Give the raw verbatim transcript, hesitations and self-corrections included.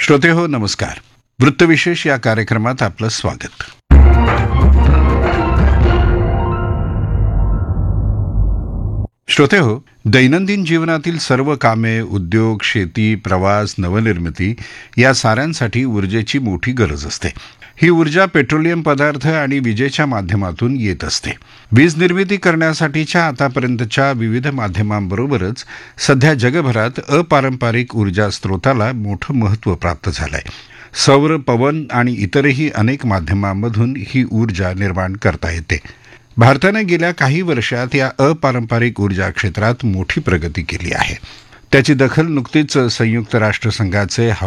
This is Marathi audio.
श्रोतेहो नमस्कार. वृत्तविशेष या कार्यक्रमात आपलं स्वागत. श्रोतेहो, दैनंदिन जीवनातील सर्व कामे, उद्योग, शेती, प्रवास, नवनिर्मिती या साऱ्यांसाठी ऊर्जेची मोठी गरज असते. ही ऊर्जा पेट्रोलियम पदार्थ आणि विजेच्या माध्यमातून येत असते. वीज निर्मिती करण्यासाठीच्या आतापर्यंतच्या विविध माध्यमांबरोबरच सध्या जगभरात अपारंपरिक ऊर्जा स्रोताला मोठं महत्त्व प्राप्त झालंय. सौर, पवन आणि इतरही अनेक माध्यमांमधून ही ऊर्जा निर्माण करता येते. भारताने गेल्या काही वर्षात या अपारंपरिक ऊर्जा क्षेत्रात मोठी प्रगती केली आहे. त्याची दखल नुकतीच संयुक्त राष्ट्रसंघाचे